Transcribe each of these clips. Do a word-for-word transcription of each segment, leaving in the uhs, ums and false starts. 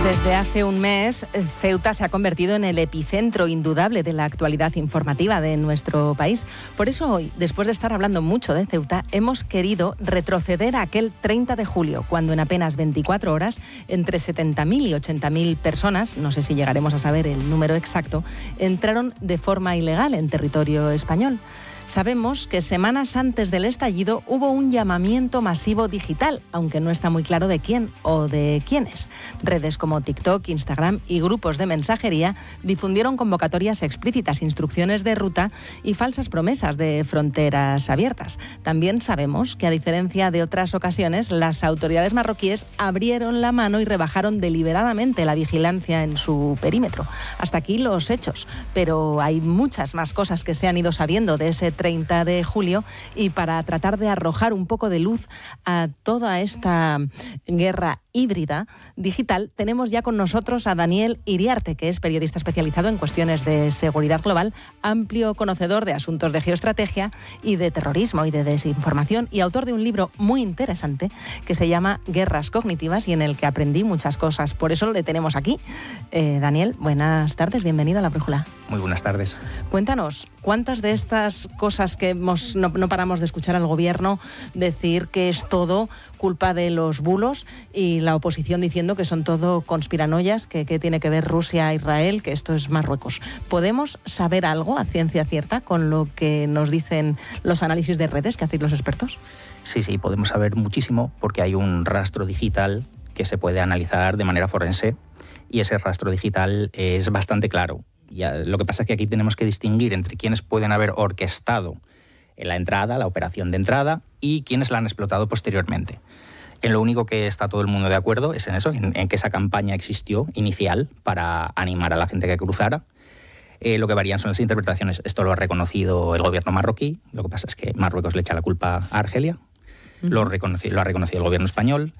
Desde hace un mes, Ceuta se ha convertido en el epicentro indudable de la actualidad informativa de nuestro país. Por eso hoy, después de estar hablando mucho de Ceuta, hemos querido retroceder a aquel treinta de julio, cuando en apenas veinticuatro horas, entre setenta mil y ochenta mil personas, no sé si llegaremos a saber el número exacto, entraron de forma ilegal en territorio español. Sabemos que semanas antes del estallido hubo un llamamiento masivo digital, aunque no está muy claro de quién o de quiénes. Redes como TikTok, Instagram y grupos de mensajería difundieron convocatorias explícitas, instrucciones de ruta y falsas promesas de fronteras abiertas. También sabemos que, a diferencia de otras ocasiones, las autoridades marroquíes abrieron la mano y rebajaron deliberadamente la vigilancia en su perímetro. Hasta aquí los hechos, pero hay muchas más cosas que se han ido sabiendo de ese treinta de julio, y para tratar de arrojar un poco de luz a toda esta guerra híbrida digital, tenemos ya con nosotros a Daniel Iriarte, que es periodista especializado en cuestiones de seguridad global, amplio conocedor de asuntos de geoestrategia y de terrorismo y de desinformación, y autor de un libro muy interesante que se llama Guerras Cognitivas y en el que aprendí muchas cosas. Por eso le tenemos aquí. Eh, Daniel, buenas tardes, bienvenido a La Brújula. Muy buenas tardes. Cuéntanos, ¿cuántas de estas cosas que hemos, no, no paramos de escuchar al gobierno decir que es todo culpa de los bulos y la oposición diciendo que son todo conspiranoias, que, que tiene que ver Rusia, Israel, que esto es Marruecos? ¿Podemos saber algo a ciencia cierta con lo que nos dicen los análisis de redes que hacéis los expertos? Sí, sí, podemos saber muchísimo porque hay un rastro digital que se puede analizar de manera forense y ese rastro digital es bastante claro. Ya, lo que pasa es que aquí tenemos que distinguir entre quienes pueden haber orquestado la entrada, la operación de entrada, y quienes la han explotado posteriormente. En lo único que está todo el mundo de acuerdo es en eso, en, en que esa campaña existió inicial para animar a la gente que cruzara. Eh, lo que varían son las interpretaciones. Esto lo ha reconocido el gobierno marroquí. Lo que pasa es que Marruecos le echa la culpa a Argelia. Uh-huh. Lo, reconoce, lo ha reconocido el gobierno español.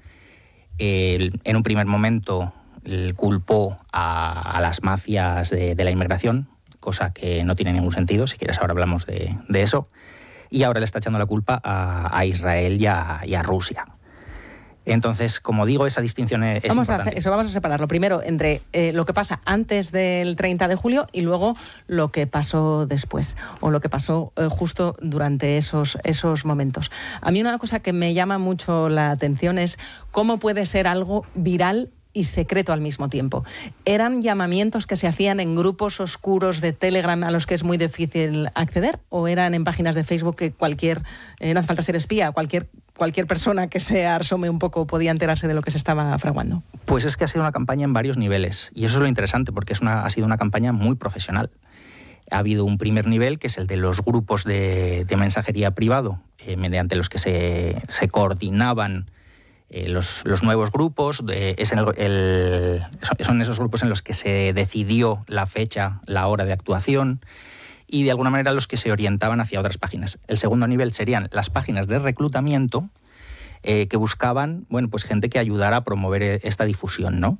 Eh, en un primer momento culpó a, a las mafias de, de la inmigración, cosa que no tiene ningún sentido. Si quieres ahora hablamos de, de eso. Y ahora le está echando la culpa a, a Israel y a, y a Rusia. Entonces, como digo, esa distinción es vamos importante. A hacer, eso vamos a separarlo primero entre eh, lo que pasa antes del treinta de julio y luego lo que pasó después, o lo que pasó eh, justo durante esos, esos momentos. A mí una cosa que me llama mucho la atención es cómo puede ser algo viral y secreto al mismo tiempo. ¿Eran llamamientos que se hacían en grupos oscuros de Telegram a los que es muy difícil acceder? ¿O eran en páginas de Facebook que cualquier, eh, no hace falta ser espía, cualquier, cualquier persona que se asome un poco podía enterarse de lo que se estaba fraguando? Pues es que ha sido una campaña en varios niveles, y eso es lo interesante, porque es una, ha sido una campaña muy profesional. Ha habido un primer nivel, que es el de los grupos de, de mensajería privado, eh, mediante los que se, se coordinaban Eh, los, los nuevos grupos. De, es en el, el, son esos grupos en los que se decidió la fecha, la hora de actuación, y de alguna manera los que se orientaban hacia otras páginas. El segundo nivel serían las páginas de reclutamiento eh, que buscaban, bueno, pues gente que ayudara a promover esta difusión, ¿no?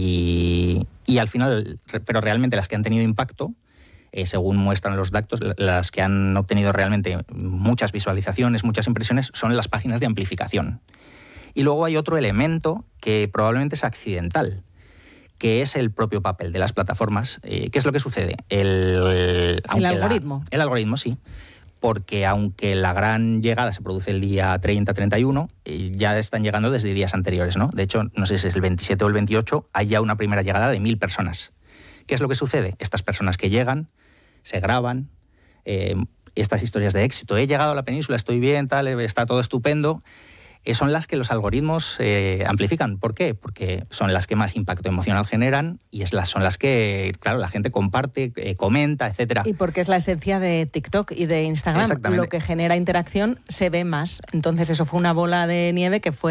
Y, y al final, pero realmente las que han tenido impacto, eh, según muestran los datos, las que han obtenido realmente muchas visualizaciones, muchas impresiones, son las páginas de amplificación. Y luego hay otro elemento que probablemente es accidental, que es el propio papel de las plataformas. Eh, ¿Qué es lo que sucede? El, el algoritmo. La, el algoritmo, sí. Porque aunque la gran llegada se produce el día treinta, treinta y uno, eh, ya están llegando desde días anteriores, ¿no? De hecho, no sé si es el veintisiete o el veintiocho, hay ya una primera llegada de mil personas. ¿Qué es lo que sucede? Estas personas que llegan, se graban, eh, estas historias de éxito. He llegado a la península, estoy bien, tal, está todo estupendo. Son las que los algoritmos eh, amplifican. ¿Por qué? Porque son las que más impacto emocional generan y es las, son las que, claro, la gente comparte, eh, comenta, etcétera. Y porque es la esencia de TikTok y de Instagram. Lo que genera interacción se ve más. Entonces eso fue una bola de nieve que fue